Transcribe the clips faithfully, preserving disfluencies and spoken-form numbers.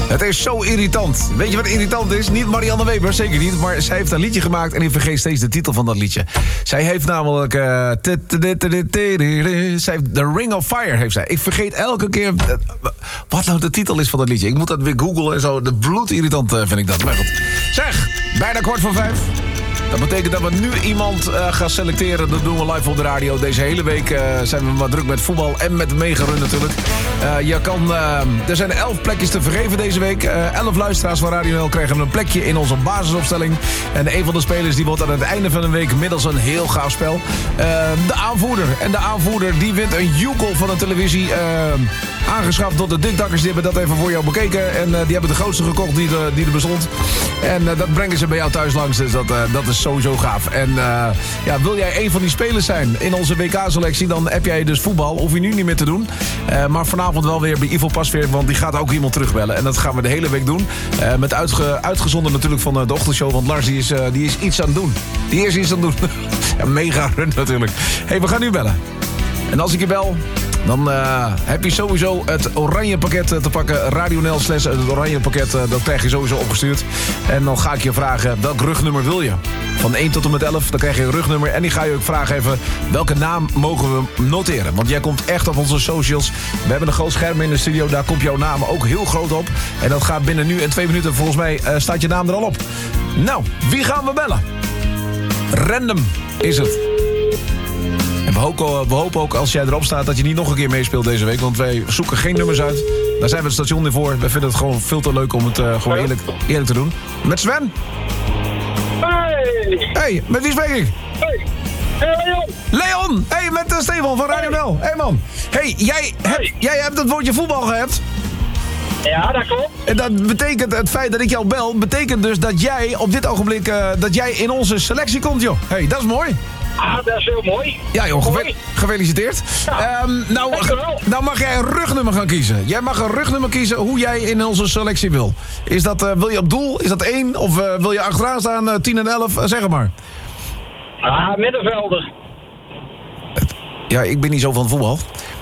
Het is zo irritant. Weet je wat irritant is? Niet Marianne Weber, zeker niet. Maar zij heeft een liedje gemaakt en ik vergeet steeds de titel van dat liedje. Zij heeft namelijk... Uh, zij heeft The Ring of Fire, heeft zij. Ik vergeet elke keer... Uh, wat nou de titel is van dat liedje. Ik moet dat weer googlen en zo. De bloedirritant uh, vind ik dat. Maar goed. Zeg, bijna kwart voor vijf. Dat betekent dat we nu iemand uh, gaan selecteren. Dat doen we live op de radio. Deze hele week uh, zijn we maar druk met voetbal en met de megarun natuurlijk. Uh, je kan, uh, er zijn elf plekjes te vergeven deze week. Uh, elf luisteraars van Radio N L krijgen een plekje in onze basisopstelling. En een van de spelers die wordt aan het einde van de week middels een heel gaaf spel. Uh, de aanvoerder. En de aanvoerder die wint een joekel van de televisie. Uh, aangeschaft door de dikdakkers. Die hebben dat even voor jou bekeken. En uh, die hebben de grootste gekocht die, de, die er bestond. En uh, dat brengen ze bij jou thuis langs. Dus dat, uh, dat is sowieso gaaf. En uh, ja, wil jij een van die spelers zijn in onze W K-selectie, dan heb jij dus voetbal. Hoef je nu niet meer te doen. Uh, maar vanavond wel weer bij Ivo Pasveer, want die gaat ook iemand terugbellen. En dat gaan we de hele week doen. Uh, met uitge, uitgezonden natuurlijk van uh, de ochtendshow. Want Lars die is, uh, die is iets aan het doen. Die is iets aan het doen. Ja, mega run natuurlijk. Hé, hey, we gaan nu bellen. En als ik je bel, dan uh, heb je sowieso het oranje pakket te pakken. Radio N L slash het oranje pakket, uh, dat krijg je sowieso opgestuurd. En dan ga ik je vragen, welk rugnummer wil je? Van één tot en met elf, dan krijg je een rugnummer. En die ga je ook vragen even, welke naam mogen we noteren? Want jij komt echt op onze socials. We hebben een groot scherm in de studio, daar komt jouw naam ook heel groot op. En dat gaat binnen nu en twee minuten, volgens mij uh, staat je naam er al op. Nou, wie gaan we bellen? Random is het. En we hopen, we hopen ook als jij erop staat dat je niet nog een keer meespeelt deze week. Want wij zoeken geen nummers uit. Daar zijn we het station niet voor. Wij vinden het gewoon veel te leuk om het uh, gewoon eerlijk, eerlijk te doen. Met Sven? Hey! Hey, met wie spreek ik? Hey! Hey, Leon! Leon! Hey, met uh, Stefan van Radio N L. Hey man. Hey, jij, Hey. Heb, jij hebt het woordje voetbal gehad. Ja, dat klopt. En dat betekent, het feit dat ik jou bel, betekent dus dat jij op dit ogenblik, uh, dat jij in onze selectie komt, joh. Hey, dat is mooi. Ah, dat is heel mooi. Ja joh, Mooi. geve- gefeliciteerd. Ja, um, nou, dankjewel. nou mag jij een rugnummer gaan kiezen. Jij mag een rugnummer kiezen hoe jij in onze selectie wil. Is dat, uh, wil je op doel? Is dat één? Of uh, wil je achteraan staan, uh, tien en elf? Uh, zeg het maar. Ah, middenvelder. Ja, ik ben niet zo van voetbal.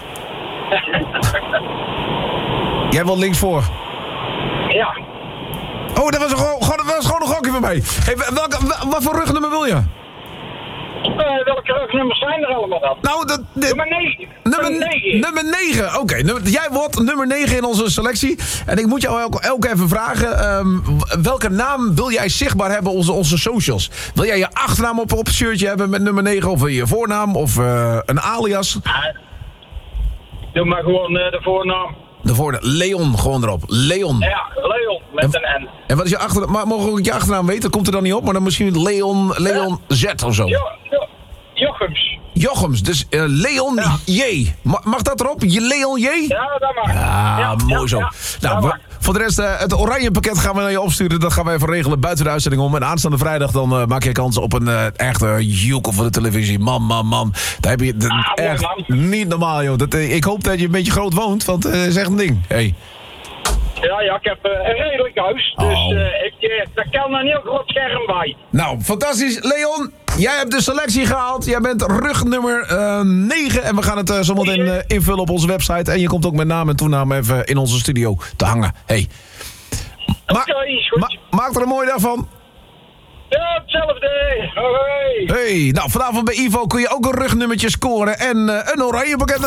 Jij wil links voor. Ja. Oh, dat was, een, gewoon, gewoon- dat was gewoon een gokje van mij. Hey, welke, wel- wat voor rugnummer wil je? Uh, welke rugnummers zijn er allemaal dan? Nou, dat... dit- Nummer negen. Nummer, negen. nummer negen, oké. Okay, jij wordt nummer negen in onze selectie. En ik moet jou ook, ook even vragen... Um, welke naam wil jij zichtbaar hebben op onze, onze socials? Wil jij je achternaam op, op het shirtje hebben met nummer negen? Of wil je je voornaam? Of uh, een alias? Ah, doe maar gewoon uh, de voornaam. De voornaam, Leon, gewoon erop. Leon. Ja, Leon, met En- een N. En wat is je achternaam? Maar mogen we ook je achternaam weten? Komt er dan niet op? Maar dan misschien Leon, Leon Z of zo. Jo, jo, Jochems. Jochems, dus uh, Leon Ja. J. Ma- mag dat erop? Je Leon J? Ja, dat mag. Ah, mooi ja, zo. ja, nou, dat we- mag. voor de rest, uh, het oranje pakket gaan we naar je opsturen. Dat gaan we even regelen buiten de uitzending om. En aanstaande vrijdag dan uh, maak je kans op een uh, echte joekel voor de televisie. Man, man, man. Daar heb je de, Ah, mooi, echt man. niet normaal, joh. Dat, uh, ik hoop dat je een beetje groot woont, want het uh, is echt een ding. Hey. Ja, ja, ik heb uh, een redelijk huis. Dus Oh. uh, ik, uh, daar kan een heel groot scherm bij. Nou, fantastisch. Leon, jij hebt de selectie gehaald. Jij bent rugnummer uh, negen. En we gaan het uh, zometeen uh, invullen op onze website. En je komt ook met naam en toenaam even in onze studio te hangen. Hey. Ma- Oké, is goed. ma- maak er een mooie dag van. Ja, hetzelfde. Hoi. Hey, nou vanavond bij Ivo kun je ook een rugnummertje scoren en uh, een oranje pakket.